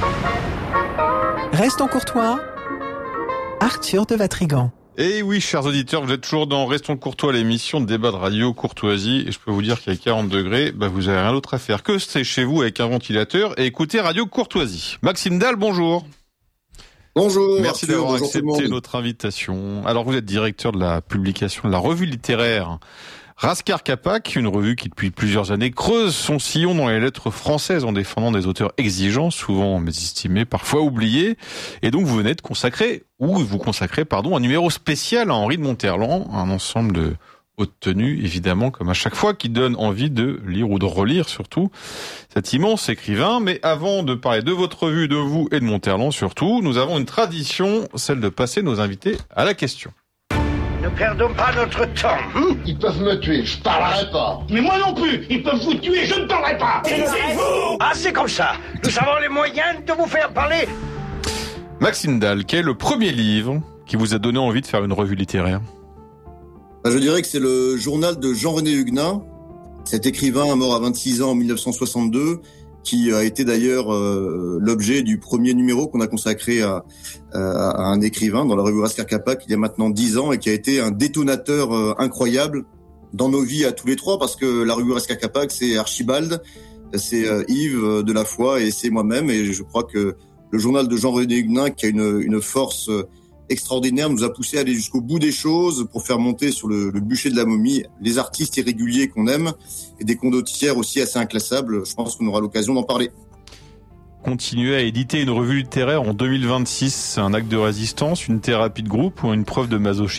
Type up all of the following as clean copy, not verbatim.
Restons courtois. Arthur de Vatrigan. Et oui, chers auditeurs, vous êtes toujours dans Restons courtois, l'émission de débat de radio courtoisie. Et je peux vous dire qu'à 40 degrés, vous avez rien d'autre à faire que rester chez vous avec un ventilateur et écouter radio courtoisie. Maxime Dalle, bonjour. Bonjour. Merci Arthur, d'avoir bonjour accepté notre invitation. Alors, vous êtes directeur de la publication de la revue littéraire Raskar Kapak, une revue qui depuis plusieurs années creuse son sillon dans les lettres françaises en défendant des auteurs exigeants, souvent mésestimés, parfois oubliés. Et donc vous venez de consacrer un numéro spécial à Henri de Monterland, un ensemble de haute tenue, évidemment, comme à chaque fois, qui donne envie de lire ou de relire surtout cet immense écrivain. Mais avant de parler de votre revue, de vous et de Monterland surtout, nous avons une tradition, celle de passer nos invités à la question. Ne perdons pas notre temps. Ils peuvent me tuer, je parlerai pas. Mais moi non plus. Ils peuvent vous tuer, je ne parlerai pas. Taisez-vous. Ah, c'est comme ça. Nous avons les moyens de vous faire parler. Maxime Dalle, quel est le premier livre qui vous a donné envie de faire une revue littéraire ? Je dirais que c'est le journal de Jean-René Huguenin, cet écrivain mort à 26 ans en 1962, qui a été d'ailleurs l'objet du premier numéro qu'on a consacré à un écrivain dans la revue Raskar Kapak il y a maintenant 10 ans et qui a été un détonateur incroyable dans nos vies à tous les trois, parce que la revue Raskar Kapak, c'est Archibald, c'est Yves Delafoy et c'est moi-même, et je crois que le journal de Jean-René Huguenin, qui a une force extraordinaire, nous a poussé à aller jusqu'au bout des choses pour faire monter sur le bûcher de la momie les artistes irréguliers qu'on aime et des condottières aussi assez inclassables. Je pense qu'on aura l'occasion d'en parler. Continuer à éditer une revue littéraire en 2026, c'est un acte de résistance, une thérapie de groupe ou une preuve de masochisme ?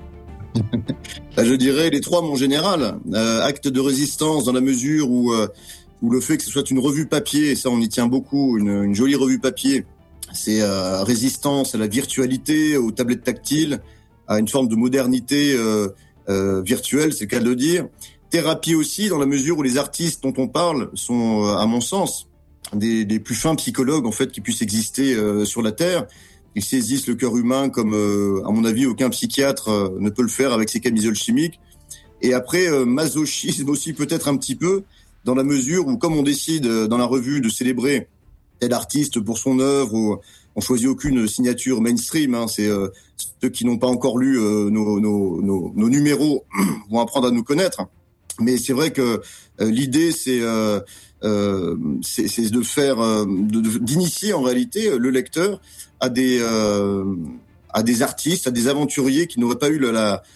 Je dirais les trois, mon général. Acte de résistance dans la mesure où le fait que ce soit une revue papier, et ça on y tient beaucoup, une jolie revue papier, c'est résistance à la virtualité, aux tablettes tactiles, à une forme de modernité virtuelle, c'est le cas de le dire. Thérapie aussi, dans la mesure où les artistes dont on parle sont, à mon sens, des plus fins psychologues en fait qui puissent exister sur la Terre. Ils saisissent le cœur humain comme, à mon avis, aucun psychiatre ne peut le faire avec ses camisoles chimiques. Et après, masochisme aussi peut-être un petit peu, dans la mesure où, comme on décide dans la revue de célébrer tel artiste pour son œuvre, on choisit aucune signature mainstream, c'est ceux qui n'ont pas encore lu nos numéros vont apprendre à nous connaître. Mais c'est vrai que l'idée c'est de faire d'initier en réalité le lecteur à des artistes, à des aventuriers qui n'auraient pas eu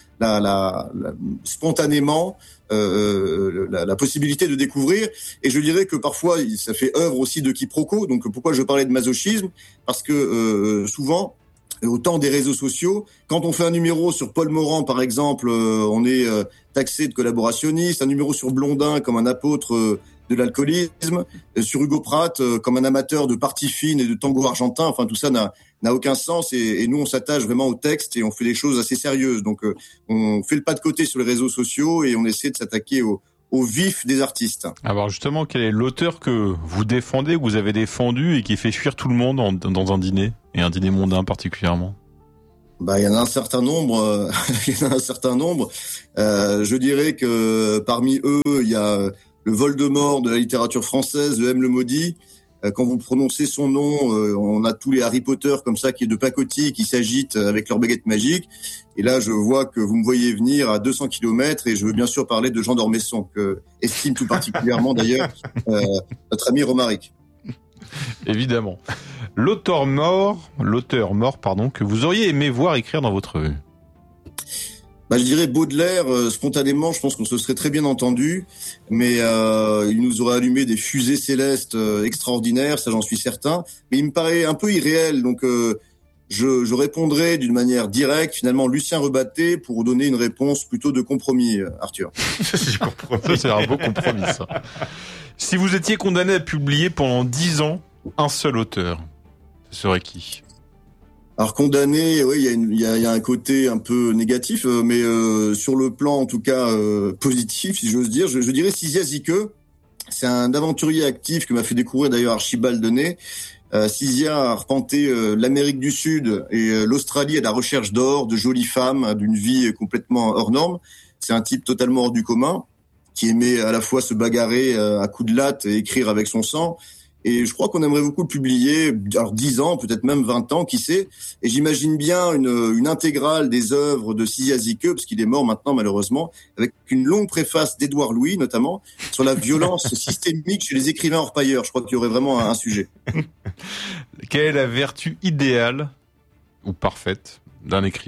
spontanément la possibilité de découvrir. Et je dirais que parfois ça fait œuvre aussi de quiproquo. Donc pourquoi je parlais de masochisme ? Parce que souvent, au temps des réseaux sociaux, quand on fait un numéro sur Paul Morand par exemple, on est taxé de collaborationniste. Un numéro sur Blondin comme un apôtre de l'alcoolisme, sur Hugo Pratt comme un amateur de parties fines et de tango argentin. Enfin, tout ça n'a aucun sens, et nous on s'attache vraiment au texte et on fait des choses assez sérieuses. Donc on fait le pas de côté sur les réseaux sociaux et on essaie de s'attaquer au vif des artistes. Alors justement, quel est l'auteur que vous défendez, que vous avez défendu et qui fait fuir tout le monde dans un dîner, et un dîner mondain particulièrement ? Il y en a un certain nombre. Je dirais que parmi eux, il y a le Voldemort de la littérature française, le M. le Maudit. Quand vous prononcez son nom, on a tous les Harry Potter comme ça qui est de pacotille, qui s'agitent avec leur baguette magique. Et là, je vois que vous me voyez venir à 200 kilomètres, et je veux bien sûr parler de Jean d'Ormesson, que estime tout particulièrement d'ailleurs notre ami Romaric. Évidemment. L'auteur mort, que vous auriez aimé voir écrire dans votre revue ? Je dirais Baudelaire, spontanément, je pense qu'on se serait très bien entendu, mais il nous aurait allumé des fusées célestes extraordinaires, ça j'en suis certain. Mais il me paraît un peu irréel, donc je répondrai d'une manière directe, finalement, Lucien Rebatté, pour donner une réponse plutôt de compromis, Arthur. C'est un beau compromis, ça. Si vous étiez condamné à publier pendant 10 ans un seul auteur, ce serait qui ? Alors condamné, oui, il y a un côté un peu négatif, mais sur le plan en tout cas positif, si j'ose dire, je dirais Cizia Zicke. C'est un aventurier actif que m'a fait découvrir d'ailleurs Archibald Denay. Cizia a arpenté l'Amérique du Sud et l'Australie à la recherche d'or, de jolies femmes, d'une vie complètement hors norme. C'est un type totalement hors du commun, qui aimait à la fois se bagarrer à coups de latte et écrire avec son sang. Et je crois qu'on aimerait beaucoup le publier, alors 10 ans, peut-être même 20 ans, qui sait. Et j'imagine bien une intégrale des œuvres de Sisi Azike, parce qu'il est mort maintenant malheureusement, avec une longue préface d'Édouard Louis notamment, sur la violence systémique chez les écrivains orpailleurs. Je crois qu'il y aurait vraiment un sujet. Quelle est la vertu idéale ou parfaite d'un écrivain ?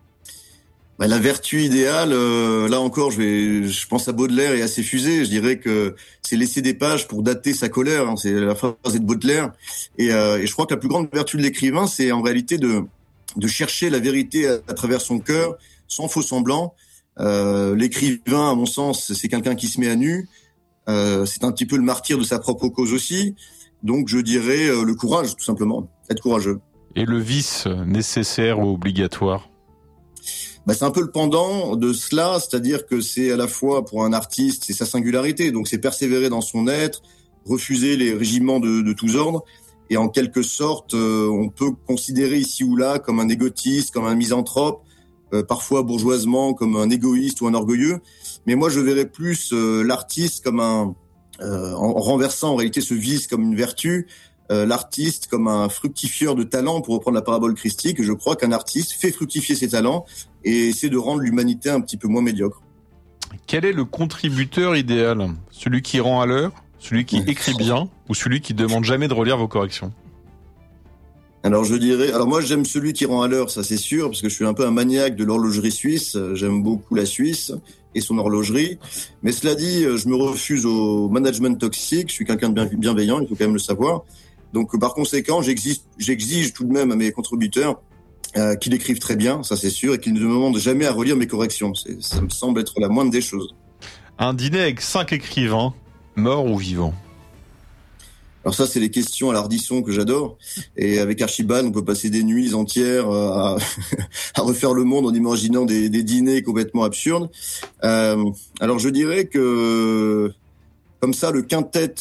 La vertu idéale, là encore, je pense à Baudelaire et à ses fusées. Je dirais que c'est laisser des pages pour dater sa colère. Hein, c'est la phrase de Baudelaire. Et je crois que la plus grande vertu de l'écrivain, c'est en réalité de chercher la vérité à travers son cœur, sans faux semblant. L'écrivain, à mon sens, c'est quelqu'un qui se met à nu. C'est un petit peu le martyr de sa propre cause aussi. Donc, je dirais le courage, tout simplement. Être courageux. Et le vice nécessaire ou obligatoire ? C'est un peu le pendant de cela, c'est-à-dire que c'est à la fois pour un artiste, c'est sa singularité, donc c'est persévérer dans son être, refuser les régiments de tous ordres, et en quelque sorte, on peut considérer ici ou là comme un égotiste, comme un misanthrope, parfois bourgeoisement comme un égoïste ou un orgueilleux, mais moi je verrais plus l'artiste comme en renversant en réalité ce vice comme une vertu, l'artiste comme un fructifieur de talents, pour reprendre la parabole christique. Je crois qu'un artiste fait fructifier ses talents et essaie de rendre l'humanité un petit peu moins médiocre. Quel est le contributeur idéal ? Celui qui rend à l'heure, celui qui écrit bien ou celui qui demande jamais de relire vos corrections ? Alors moi j'aime celui qui rend à l'heure, ça c'est sûr, parce que je suis un peu un maniaque de l'horlogerie suisse. J'aime beaucoup la Suisse et son horlogerie. Mais cela dit, je me refuse au management toxique. Je suis quelqu'un de bienveillant, il faut quand même le savoir. Donc par conséquent, j'exige tout de même à mes contributeurs qu'ils écrivent très bien, ça c'est sûr, et qu'ils ne demandent jamais à relire mes corrections. Ça me semble être la moindre des choses. Un dîner avec 5 écrivains, morts ou vivants ? Alors ça, c'est les questions à l'Ardisson que j'adore. Et avec Archibald, on peut passer des nuits entières à refaire le monde en imaginant des dîners complètement absurdes. Alors je dirais que, comme ça, le quintet,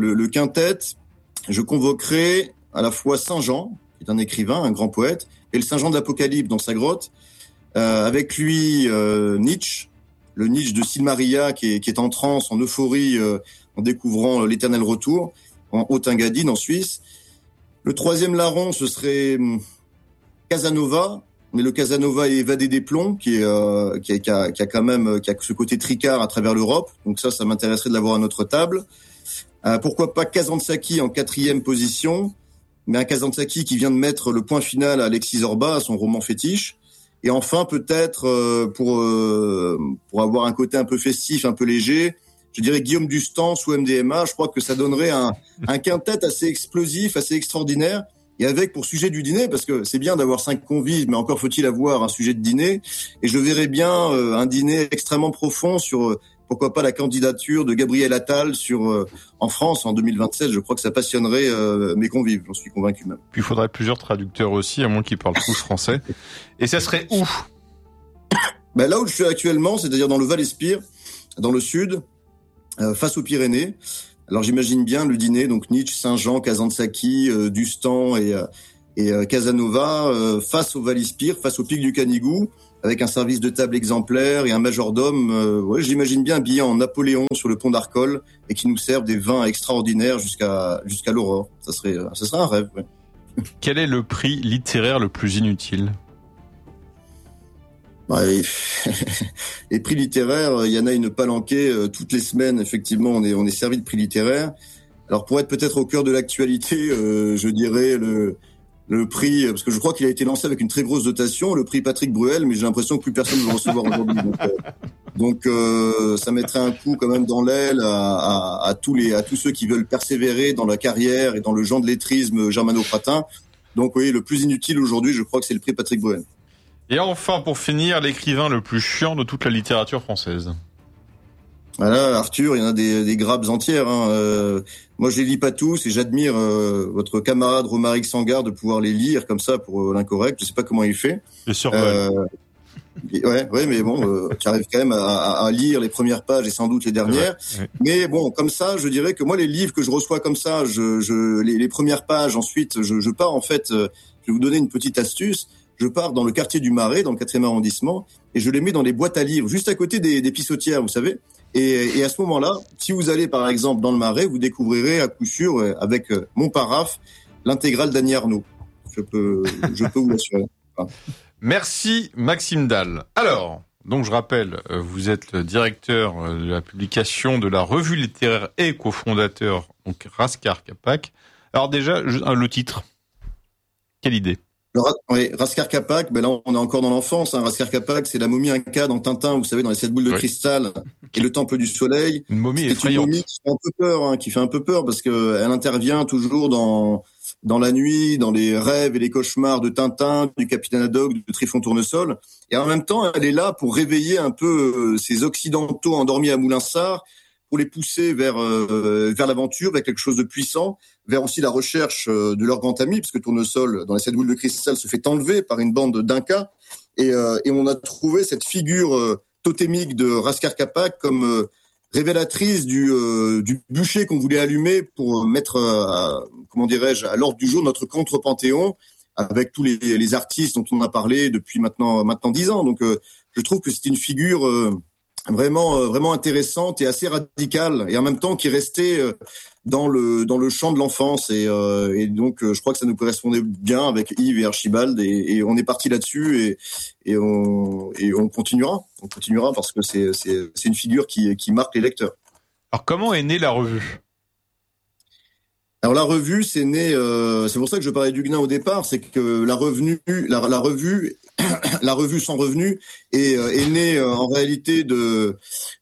je convoquerai à la fois Saint-Jean, qui est un écrivain, un grand poète, et le Saint-Jean de l'Apocalypse dans sa grotte. Avec lui, Nietzsche, le Nietzsche de Silmaria, qui est en transe, en euphorie, en découvrant l'éternel retour, en Haute-Engadine, en Suisse. Le troisième larron, ce serait Casanova, mais le Casanova évadé des plombs, qui a ce côté tricard à travers l'Europe. Donc ça m'intéresserait de l'avoir à notre table. Pourquoi pas Kazantzakis en 4e position, mais un Kazantzakis qui vient de mettre le point final à Alexis Zorba, à son roman fétiche. Et enfin, peut-être, pour avoir un côté un peu festif, un peu léger, je dirais Guillaume Dustans ou MDMA. Je crois que ça donnerait un quintet assez explosif, assez extraordinaire. Et avec pour sujet du dîner, parce que c'est bien d'avoir 5 convives, mais encore faut-il avoir un sujet de dîner. Et je verrais bien un dîner extrêmement profond sur, pourquoi pas, la candidature de Gabriel Attal en France en 2027. Je crois que ça passionnerait mes convives, j'en suis convaincu même. Puis il faudrait plusieurs traducteurs aussi, à moins qu'ils parlent tous français. Et ça serait où ? Là où je suis actuellement, c'est-à-dire dans le Val-Espire, dans le sud, face aux Pyrénées. Alors j'imagine bien le dîner, donc Nietzsche, Saint-Jean, Kazantzakis, Dustan et Casanova, face au Val-Espire, face au pic du Canigou, avec un service de table exemplaire et un majordome. J'imagine bien habillé en Napoléon sur le pont d'Arcole et qui nous servent des vins extraordinaires jusqu'à l'aurore. Ça serait un rêve. Ouais. Quel est le prix littéraire le plus inutile ? Les prix littéraires, il y en a une palanquée toutes les semaines. Effectivement, on est servi de prix littéraires. Alors pour être peut-être au cœur de l'actualité, je dirais le prix, parce que je crois qu'il a été lancé avec une très grosse dotation, le prix Patrick Bruel, mais j'ai l'impression que plus personne ne va le recevoir aujourd'hui. Donc ça mettrait un coup quand même dans l'aile à tous ceux qui veulent persévérer dans la carrière et dans le genre de lettrisme germano-pratin. Donc oui, le plus inutile aujourd'hui, je crois que c'est le prix Patrick Bruel. Et enfin, pour finir, l'écrivain le plus chiant de toute la littérature française. Voilà, Arthur, il y en a des grappes entières. Moi, je les lis pas tous et j'admire votre camarade Romaric Sangard de pouvoir les lire comme ça pour l'incorrect. Je sais pas comment il fait. Le survol. Ouais, mais bon, tu arrives quand même à lire les premières pages et sans doute les dernières. Ouais. Mais bon, comme ça, je dirais que moi, les livres que je reçois comme ça, les premières pages, ensuite, je pars en fait. Je vais vous donner une petite astuce. Je pars dans le quartier du Marais, dans le 4e arrondissement, et je les mets dans les boîtes à livres, juste à côté des pissotières, vous savez. Et à ce moment-là, si vous allez par exemple dans le Marais, vous découvrirez à coup sûr, avec mon paraphe, l'intégrale d'Annie Arnaud. Je peux vous l'assurer. Voilà. Merci Maxime Dalle. Alors, donc je rappelle, vous êtes le directeur de la publication de la revue littéraire et cofondateur, donc Raskar Kapak. Alors déjà, le titre. Quelle idée? Oui, Raskar Kapak, ben là on est encore dans l'enfance. Raskar Kapak, c'est la momie Inca dans Tintin, vous savez, dans les 7 boules de cristal et le temple du soleil. Une momie effrayante. Une momie qui fait un peu peur parce que elle intervient toujours dans la nuit, dans les rêves et les cauchemars de Tintin, du capitaine Haddock, de Trifon Tournesol. Et en même temps, elle est là pour réveiller un peu ces occidentaux endormis à Moulinsart, pour les pousser vers l'aventure, vers quelque chose de puissant, vers aussi la recherche de leur grand ami, puisque Tournesol, dans les 7 boules de cristal, se fait enlever par une bande d'Inca. Et on a trouvé cette figure totémique de Raskar Kapak comme révélatrice du bûcher qu'on voulait allumer pour mettre, à l'ordre du jour notre contre-panthéon, avec tous les artistes dont on a parlé depuis maintenant 10 ans. Donc, je trouve que c'est une figure vraiment intéressante et assez radicale, et en même temps qui restait dans le champ de l'enfance, et donc je crois que ça nous correspondait bien avec Yves et Archibald, et on est parti là-dessus, et on continuera parce que c'est une figure qui marque les lecteurs. Alors comment est née la revue? Alors la revue, c'est né, c'est pour ça que je parlais d'Huguenin au départ, c'est que la revue sans revenu est née en réalité de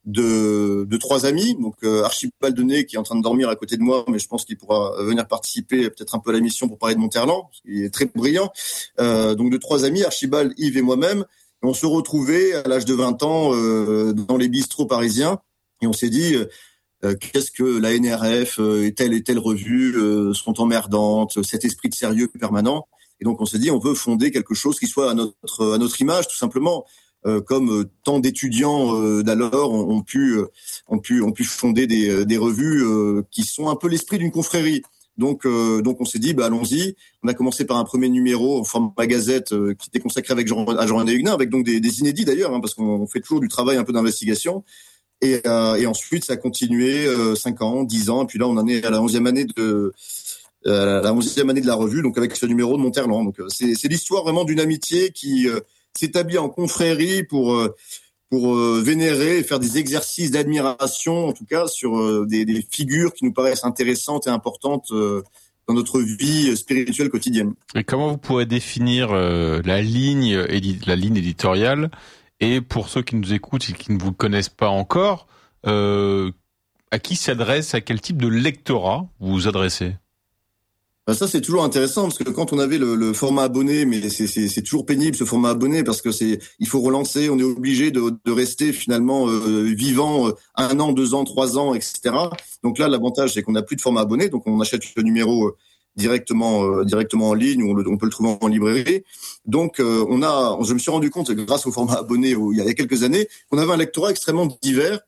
trois amis. Donc Archibald Denet, qui est en train de dormir à côté de moi, mais je pense qu'il pourra venir participer peut-être un peu à la mission pour parler de Monterland, parce qu'il est très brillant. Donc de trois amis, Archibald, Yves et moi-même, on se retrouvait à l'âge de 20 ans dans les bistrots parisiens, et on s'est dit qu'est-ce que la NRF et telle revue sont emmerdantes, cet esprit de sérieux permanent. Et donc on s'est dit on veut fonder quelque chose qui soit à notre image, tout simplement, comme tant d'étudiants d'alors ont pu fonder des revues qui sont un peu l'esprit d'une confrérie. Donc on s'est dit allons-y. On a commencé par un premier numéro en format gazette qui était consacré à Jean-René Huguenin, avec donc des inédits d'ailleurs, parce qu'on fait toujours du travail un peu d'investigation. Et ensuite, ça a continué 5 ans, 10 ans, et puis là, on en est à la 11e année de la revue, donc avec ce numéro de Monterland. Donc c'est l'histoire vraiment d'une amitié qui s'établit en confrérie pour vénérer et faire des exercices d'admiration, en tout cas sur des figures qui nous paraissent intéressantes et importantes dans notre vie spirituelle quotidienne. Et comment vous pourrez définir la ligne éditoriale? Et pour ceux qui nous écoutent et qui ne vous connaissent pas encore, à qui s'adresse, à quel type de lectorat vous vous adressez? Ça, c'est toujours intéressant, parce que quand on avait le format abonné, mais c'est toujours pénible ce format abonné, parce que il faut relancer, on est obligé de rester finalement vivant 1 an, 2 ans, 3 ans, etc. Donc là, l'avantage, c'est qu'on n'a plus de format abonné, donc on achète le numéro directement en ligne, ou on peut le trouver en librairie. Donc je me suis rendu compte, grâce au format abonné il y a quelques années, qu'on avait un lectorat extrêmement divers,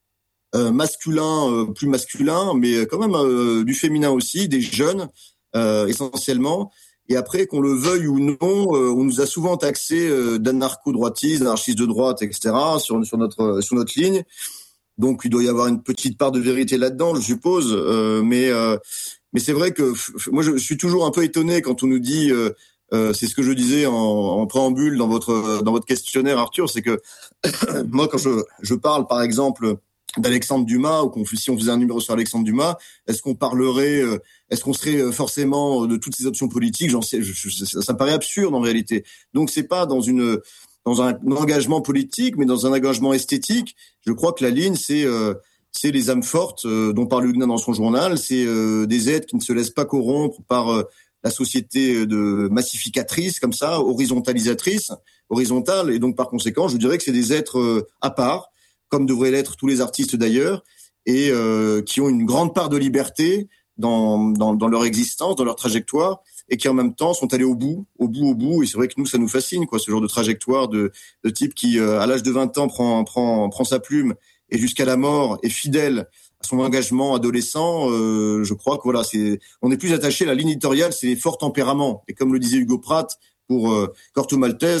masculin, plus masculin, mais quand même du féminin aussi, des jeunes essentiellement. Et après, qu'on le veuille ou non, on nous a souvent taxé d'anarcho-droitistes, d'anarchistes de droite, etc. sur notre ligne. Donc il doit y avoir une petite part de vérité là-dedans, je suppose, mais c'est vrai que moi je suis toujours un peu étonné quand on nous dit, c'est ce que je disais en préambule dans votre questionnaire, Arthur, c'est que moi quand je parle par exemple d'Alexandre Dumas, ou si on faisait un numéro sur Alexandre Dumas, est-ce qu'on serait forcément de toutes ces options politiques? Ça me paraît absurde en réalité. Donc c'est pas dans un engagement politique, mais dans un engagement esthétique. Je crois que la ligne, c'est les âmes fortes dont parle Huguenin dans son journal. C'est des êtres qui ne se laissent pas corrompre par la société de massificatrice, comme ça, horizontale, et donc par conséquent, je dirais que c'est des êtres à part, comme devraient l'être tous les artistes d'ailleurs, et qui ont une grande part de liberté dans leur existence, dans leur trajectoire, et qui en même temps sont allés au bout, et c'est vrai que nous, ça nous fascine, ce genre de trajectoire de type qui, à l'âge de 20 ans, prend sa plume, et jusqu'à la mort est fidèle à son engagement adolescent. Je crois que on est plus attaché à la ligne éditoriale, c'est les forts tempéraments, et comme le disait Hugo Pratt pour Corto Maltese,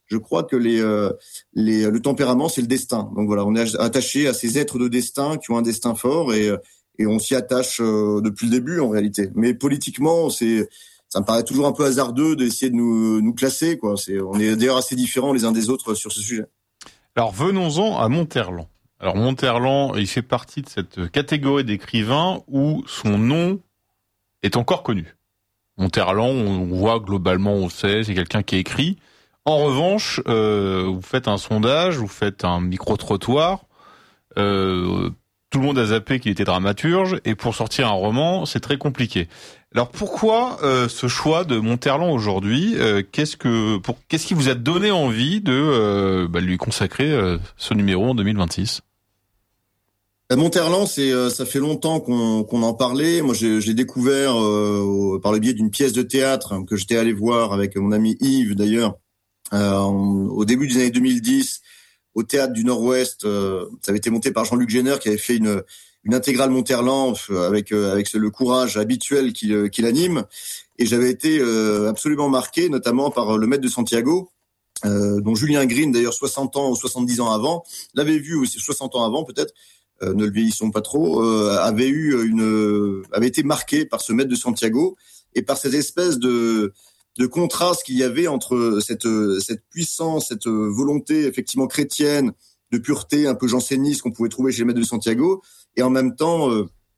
je crois que le tempérament, c'est le destin. Donc voilà, on est attaché à ces êtres de destin qui ont un destin fort et on s'y attache depuis le début en réalité. Mais politiquement, ça me paraît toujours un peu hasardeux d'essayer de nous classer, quoi. On est d'ailleurs assez différents les uns des autres sur ce sujet. Alors venons-en à Monterland. Alors Monterland, il fait partie de cette catégorie d'écrivains où son nom est encore connu. Monterland, on voit globalement, on sait, c'est quelqu'un qui écrit. En revanche, vous faites un sondage, vous faites un micro-trottoir, tout le monde a zappé qu'il était dramaturge, et pour sortir un roman, c'est très compliqué. Alors pourquoi ce choix de Monterland aujourd'hui ? Qu'est-ce qui vous a donné envie de lui consacrer ce numéro en 2026 ? Monterland, ça fait longtemps qu'on en parlait. Moi, j'ai découvert par le biais d'une pièce de théâtre que j'étais allé voir avec mon ami Yves d'ailleurs au début des années 2010 au théâtre du Nord-Ouest. Ça avait été monté par Jean-Luc Génère qui avait fait une intégrale Monterland avec le courage habituel qu'il anime. Et j'avais été absolument marqué, notamment par le Maître de Santiago, dont Julien Green, d'ailleurs 60 ans ou 70 ans avant, l'avait vu aussi 60 ans avant peut-être. Ne le vieillissons pas trop, avait été marqué par ce Maître de Santiago et par cette espèce de contraste qu'il y avait entre cette puissance, cette volonté effectivement chrétienne, de pureté un peu janséniste qu'on pouvait trouver chez le Maître de Santiago, et en même temps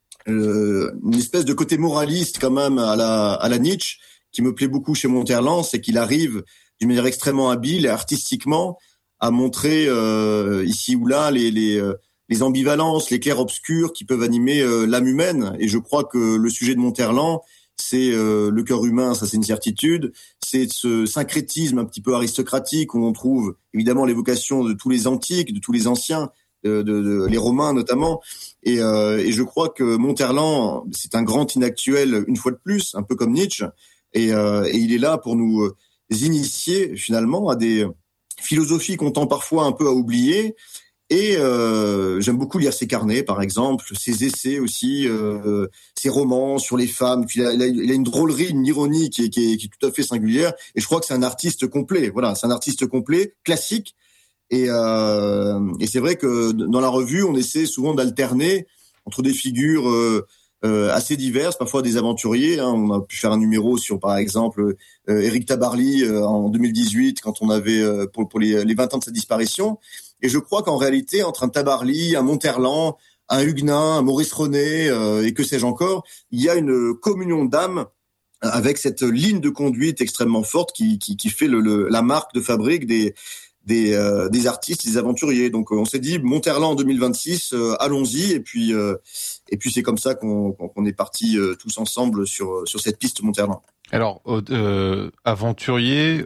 une espèce de côté moraliste quand même à la Nietzsche qui me plaît beaucoup chez Monterland, c'est qu'il arrive d'une manière extrêmement habile et artistiquement à montrer ici ou là les ambivalences, les clairs-obscurs qui peuvent animer l'âme humaine. Et je crois que le sujet de Monterland, c'est le cœur humain, ça c'est une certitude. C'est ce syncrétisme un petit peu aristocratique où on trouve évidemment l'évocation de tous les antiques, de tous les anciens, les Romains notamment. Et je crois que Monterland, c'est un grand inactuel une fois de plus, un peu comme Nietzsche. Et il est là pour nous initier finalement à des philosophies qu'on tend parfois un peu à oublier. Et j'aime beaucoup lire ses carnets, par exemple, ses essais aussi, ses romans sur les femmes. Puis il a une drôlerie, une ironie qui est tout à fait singulière. Et je crois que c'est un artiste complet. Voilà, c'est un artiste complet, classique. Et c'est vrai que dans la revue, on essaie souvent d'alterner entre des figures assez diverses, parfois des aventuriers. On a pu faire un numéro sur, par exemple, Éric Tabarly en 2018, quand on avait pour les 20 ans de sa disparition. Et je crois qu'en réalité, entre un Tabarly, un Monterland, un Huguenin, un Maurice René, et que sais-je encore, il y a une communion d'âme avec cette ligne de conduite extrêmement forte qui fait la marque de fabrique des artistes, des aventuriers. Donc on s'est dit Monterland en 2026, allons-y, et puis c'est comme ça qu'on est partis tous ensemble sur cette piste Monterland. Alors aventurier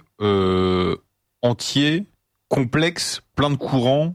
entier, complexe, plein de courants,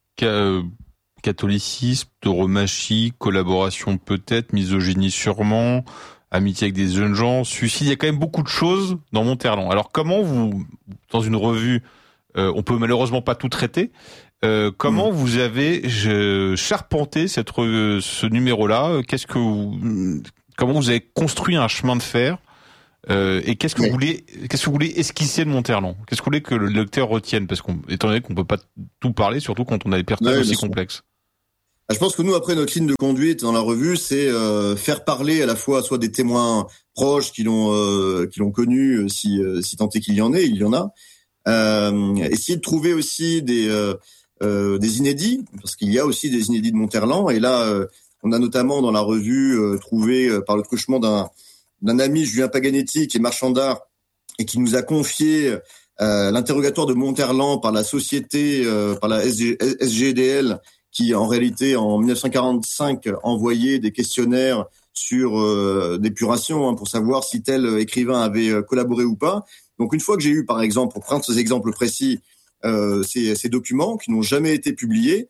catholicisme, tauromachie, collaboration peut-être, misogynie sûrement, amitié avec des jeunes gens, suicide, il y a quand même beaucoup de choses dans Monterland. Alors comment vous, dans une revue, on peut malheureusement pas tout traiter, comment vous avez charpenté ce numéro-là, comment vous avez construit un chemin de fer, et qu'est-ce que vous voulez esquisser de Monterland? Qu'est-ce que vous voulez que le lecteur retienne? Parce étant donné qu'on peut pas tout parler, surtout quand on a des personnages aussi complexes. Je pense que nous, après, notre ligne de conduite dans la revue, c'est faire parler à la fois soit des témoins proches qui l'ont connu, si tant est qu'il y en ait, il y en a. Essayer de trouver aussi des inédits, parce qu'il y a aussi des inédits de Monterland. Et là, on a notamment dans la revue trouvé par le truchement d'un ami, Julien Paganetti, qui est marchand d'art et qui nous a confié l'interrogatoire de Monterland par la société, par la SGDL, qui en réalité en 1945 envoyait des questionnaires sur d'épuration pour savoir si tel écrivain avait collaboré ou pas. Donc une fois que j'ai eu, par exemple, pour prendre ces exemples précis, ces documents qui n'ont jamais été publiés,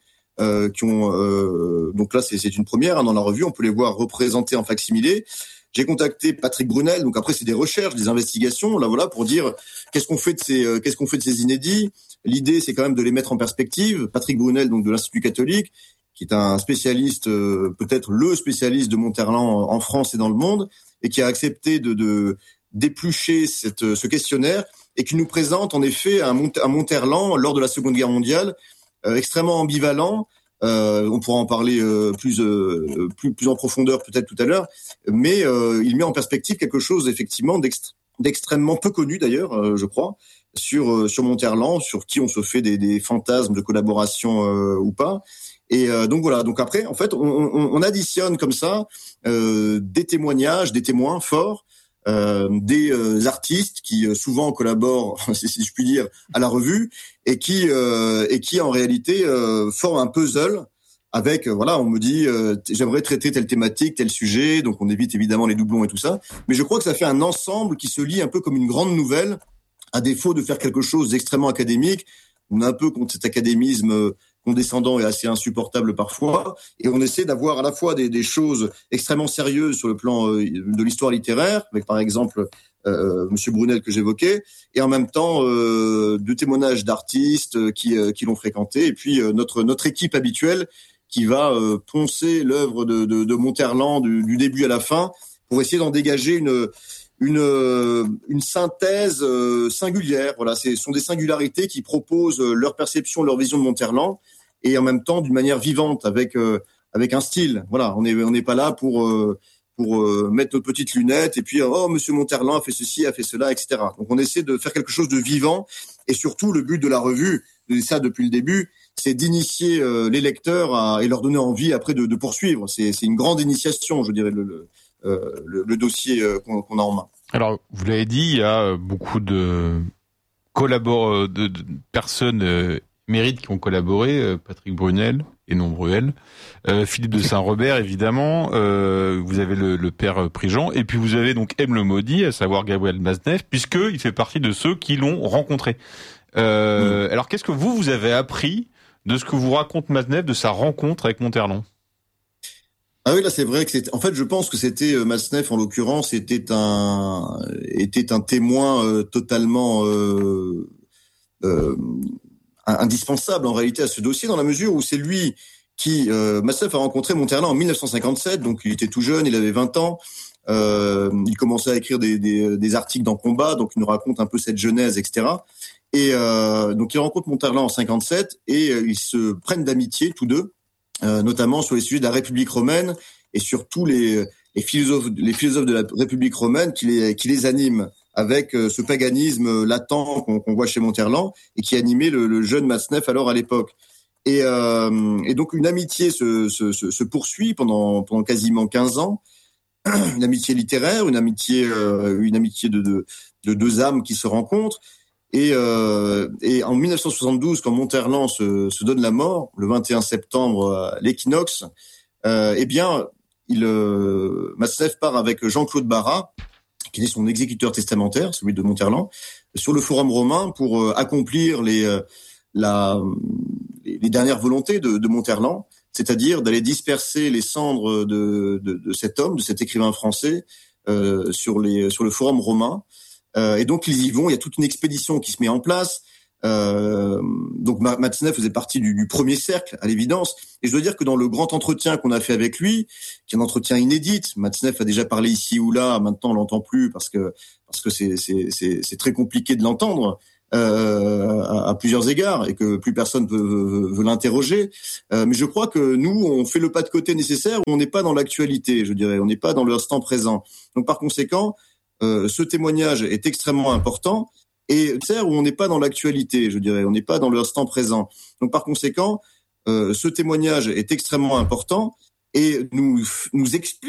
donc là c'est une première dans la revue, on peut les voir représentés en facsimilé. J'ai contacté Patrick Brunel, donc après c'est des recherches, des investigations, là voilà, pour dire qu'est-ce qu'on fait de ces inédits. L'idée c'est quand même de les mettre en perspective. Patrick Brunel, donc de l'Institut catholique, qui est un spécialiste, peut-être le spécialiste de Monterland en France et dans le monde, et qui a accepté de d'éplucher ce questionnaire et qui nous présente en effet un Monterland lors de la Seconde Guerre mondiale, extrêmement ambivalent. On pourra en parler plus en profondeur peut-être tout à l'heure, mais il met en perspective quelque chose effectivement d'extrêmement peu connu d'ailleurs, je crois, sur Monterland, sur qui on se fait des fantasmes de collaboration ou pas. Et donc voilà. Donc après, en fait, on additionne comme ça des témoignages, des témoins forts, des artistes qui souvent collaborent, si je puis dire, à la revue, et qui en réalité forment un puzzle avec voilà, on me dit j'aimerais traiter telle thématique, tel sujet, donc on évite évidemment les doublons et tout ça, mais je crois que ça fait un ensemble qui se lit un peu comme une grande nouvelle, à défaut de faire quelque chose d'extrêmement académique. On a un peu contre cet académisme condescendant et assez insupportable parfois, et on essaie d'avoir à la fois des choses extrêmement sérieuses sur le plan de l'histoire littéraire, avec par exemple Monsieur Brunel que j'évoquais, et en même temps de témoignages d'artistes qui l'ont fréquenté, et puis notre équipe habituelle qui va poncer l'œuvre de Monterland du début à la fin pour essayer d'en dégager une synthèse singulière. Voilà, ce sont des singularités qui proposent leur perception, leur vision de Monterland, et en même temps d'une manière vivante, avec un style. Voilà, on n'est pas là pour mettre nos petites lunettes et puis Monsieur Monterland a fait ceci, a fait cela, etc. Donc on essaie de faire quelque chose de vivant, et surtout le but de la revue, et ça depuis le début, c'est d'initier les lecteurs et leur donner envie après de poursuivre. C'est une grande initiation, je dirais, le dossier qu'on a en main. Alors, vous l'avez dit, il y a beaucoup de personnes mérites qui ont collaboré, Patrick Brunel et non Bruel, Philippe de Saint-Robert évidemment, vous avez le père Prigent, et puis vous avez donc M. le Maudit, à savoir Gabriel Maznev, puisqu'il fait partie de ceux qui l'ont rencontré. Alors, qu'est-ce que vous avez appris de ce que vous raconte Maznev, de sa rencontre avec Monterland? Ah oui, là c'est vrai que en fait, je pense que c'était Maznev en l'occurrence était un témoin totalement indispensable en réalité à ce dossier, dans la mesure où c'est lui qui Maznev a rencontré Monterland en 1957, donc il était tout jeune, il avait 20 ans. Il commençait à écrire des articles dans Combat, donc il nous raconte un peu cette genèse, etc. Et donc il rencontre Monterland en 57 et ils se prennent d'amitié tous deux, notamment sur les sujets de la République romaine et surtout les philosophes de la République romaine qui les animent avec ce paganisme latent qu'on voit chez Monterland et qui animait le jeune Maznev alors à l'époque. Et donc une amitié se poursuit pendant quasiment 15 ans, une amitié littéraire, une amitié de deux âmes qui se rencontrent. Et en 1972, quand Monterland se donne la mort, le 21 septembre à l'équinoxe, Maznev part avec Jean-Claude Barras, qui est son exécuteur testamentaire, celui de Monterland, sur le Forum romain pour accomplir les dernières volontés de Monterland, c'est-à-dire d'aller disperser les cendres de cet homme, de cet écrivain français, sur le Forum romain. Et donc ils y vont, il y a toute une expédition qui se met en place. Donc Maznev faisait partie du premier cercle, à l'évidence. Et je dois dire que dans le grand entretien qu'on a fait avec lui, qui est un entretien inédit, Maznev a déjà parlé ici ou là, maintenant on l'entend plus parce que c'est très compliqué de l'entendre à plusieurs égards et que plus personne veut l'interroger. Mais je crois que nous, on fait le pas de côté nécessaire, où on n'est pas dans l'actualité, je dirais, on n'est pas dans l'instant présent. Donc par conséquent, ce témoignage est extrêmement important et où on n'est pas dans l'actualité, je dirais, on n'est pas dans l'instant présent. Donc par conséquent, ce témoignage est extrêmement important et nous explique